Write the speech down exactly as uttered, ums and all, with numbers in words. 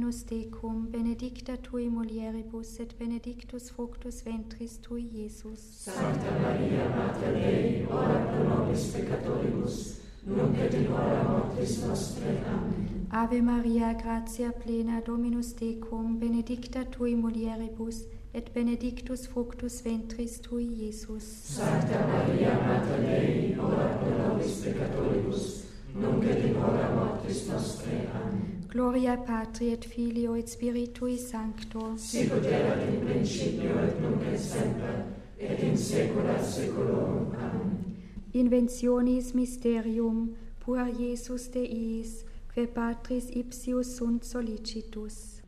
Dominus tecum, benedicta tui mulieribus, et benedictus fructus ventris tui, Iesus. Sancta Maria, Mater Dei, ora pro nobis peccatoribus, nunc et in hora mortis nostre. Amen. Ave Maria, gratia plena, Dominus tecum, benedicta tui mulieribus, et benedictus fructus ventris tui, Iesus. Sancta Maria, Mater Dei, ora pro nobis peccatoribus, nunc et in hora mortis nostre. Amen. Gloria Patri et Filio et Spiritui Sancto. Sicut erat in principio et nunc et semper, et in saecula saeculorum. Amen. Inventionis mysterium, puer Iesus Deis, que Patris ipsius sunt solicitus.